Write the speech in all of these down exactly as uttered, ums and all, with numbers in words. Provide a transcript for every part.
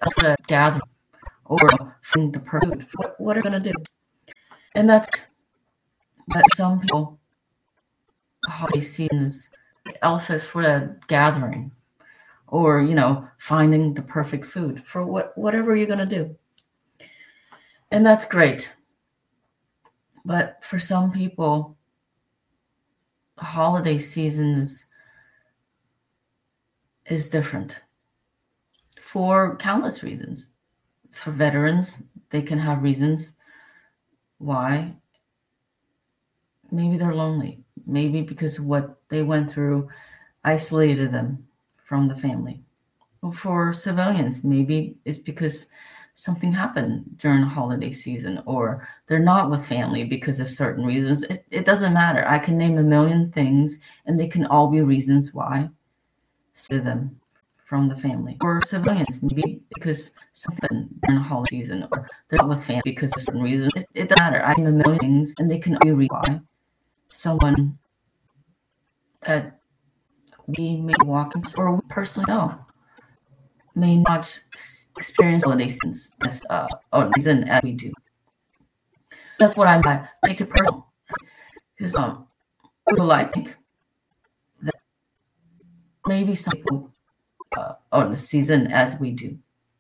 for a gathering or find the perfect food. What, what are you going to do? And that's that some people, holiday seasons, outfit for a gathering or, you know, finding the perfect food for what whatever you're going to do. And that's great. But for some people, holiday seasons is different for countless reasons. For veterans, they can have reasons why. Maybe they're lonely. Maybe because what they went through isolated them from the family. Or for civilians, maybe it's because something happened during the holiday season, or they're not with family because of certain reasons. It, it doesn't matter. I can name a million things, and they can all be reasons why to them from the family. Or civilians, maybe because something during the holiday season, or they're not with family because of certain reasons. It, it doesn't matter. I can name a million things, and they can all be reasons why someone that we may walk or we personally know may not experience holiday seasons as uh, or season as we do. That's what I'm by make it personal. Because um, people I think that maybe some people uh, on the season as we do.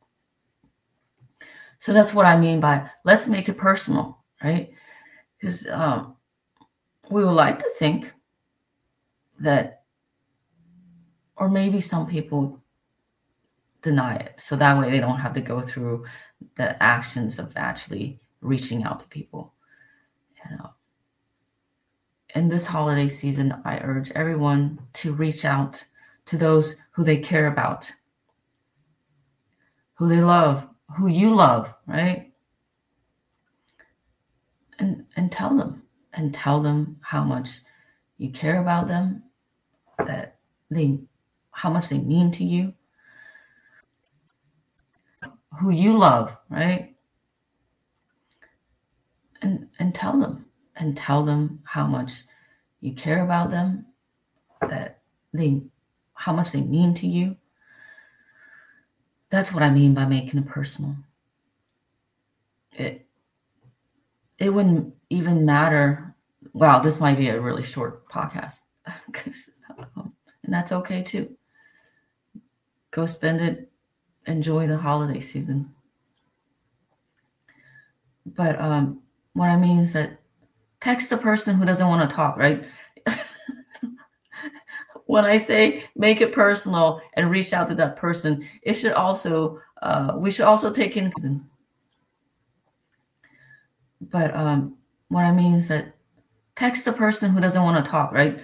So that's what I mean by let's make it personal, right? Because um, we would like to think that, or maybe some people deny it, so that way they don't have to go through the actions of actually reaching out to people. You know, in this holiday season, I urge everyone to reach out to those who they care about, who they love, who you love, right? And and tell them, and tell them how much you care about them, that they, how much they mean to you, who you love, right? And and tell them, and tell them how much you care about them, that they, how much they mean to you. That's what I mean by making it personal. It it wouldn't even matter. Wow, this might be a really short podcast, because um, and that's okay too. Go spend it. Enjoy the holiday season. But um, what I mean is that text the person who doesn't want to talk, right? When I say make it personal and reach out to that person, it should also, uh, we should also take in. But um, what I mean is that text the person who doesn't want to talk, right?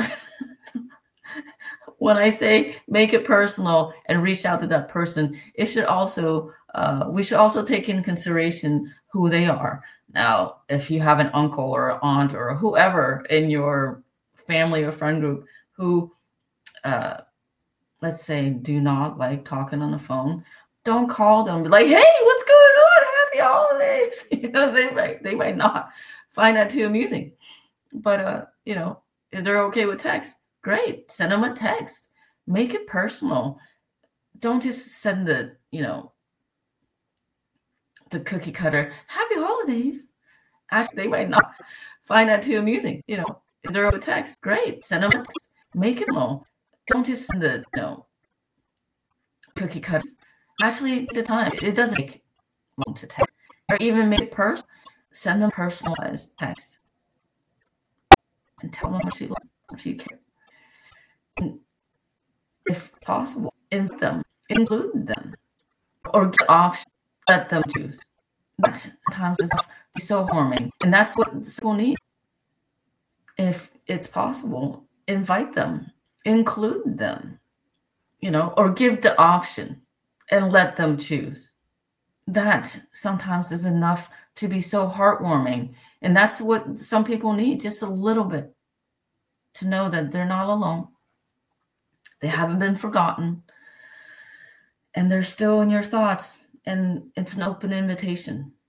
When I say make it personal and reach out to that person, it should also, uh, we should also take in consideration who they are. Now, if you have an uncle or an aunt or whoever in your family or friend group who, uh, let's say, do not like talking on the phone, don't call them. Be like, hey, what's going on? Happy holidays. You know, they might, they might not find that too amusing. But, uh, you know, if they're okay with text, great. Send them a text. Make it personal. Don't just send the, you know, the cookie cutter, happy holidays. Actually, they might not find that too amusing. You know, if they're over text, great. Send them a text. Make it personal. Don't just send the, you know, cookie cutters. Actually, at the time, it doesn't take long to text. Or even make it personal. Send them personalized text. And tell them what you like, what you care. And if possible, invite them, include them, or get options, let them choose. That sometimes is so harming, and that's what people need. If it's possible, invite them, include them, you know, or give the option and let them choose. That sometimes is enough to be so heartwarming, and that's what some people need, just a little bit, to know that they're not alone. They haven't been forgotten, and they're still in your thoughts, and it's an open invitation.